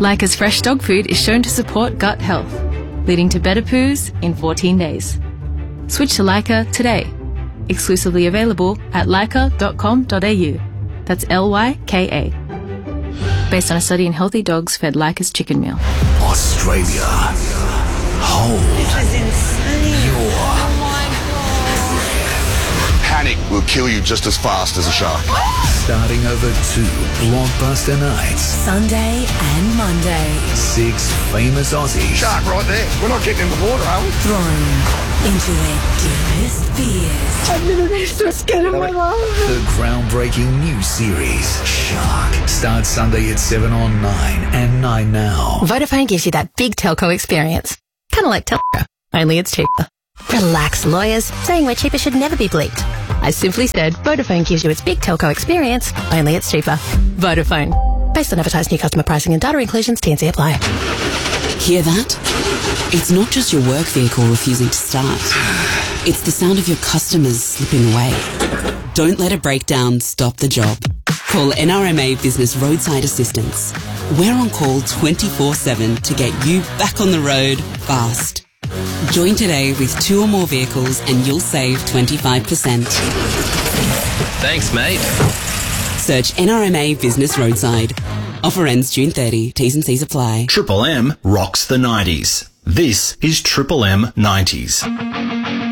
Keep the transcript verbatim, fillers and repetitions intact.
Leica's fresh dog food is shown to support gut health, leading to better poos in fourteen days. Switch to Leica today. Exclusively available at leica dot com dot a u. That's L Y K A. Based on a study in healthy dogs fed Leica's chicken meal. Australia. Hold. This is insane. Your Oh my god. Panic will kill you just as fast as a shark. starting over two blockbuster nights. Sunday and Monday. Six famous Aussies. Shark right there. We're not getting in the water, are we? Thrown into their deepest fears. I've never been so scared in my life. The groundbreaking new series, Shark, starts Sunday at seven on nine and nine now. Vodafone gives you that big telco experience. Kind of like telco, only it's cheaper. Relax, lawyers. Saying we're cheaper should never be bleeped. I simply said Vodafone gives you its big telco experience, only it's cheaper. Vodafone. Based on advertised new customer pricing and data inclusions, T and C apply. Hear that? It's not just your work vehicle refusing to start. It's the sound of your customers slipping away. Don't let a breakdown stop the job. Call N R M A Business Roadside Assistance. We're on call twenty-four seven to get you back on the road fast. Join today with two or more vehicles and you'll save twenty-five percent. Thanks, mate. Search N R M A Business Roadside. Offer ends June thirtieth. T's and C's apply. Triple M rocks the nineties. This is Triple M nineties.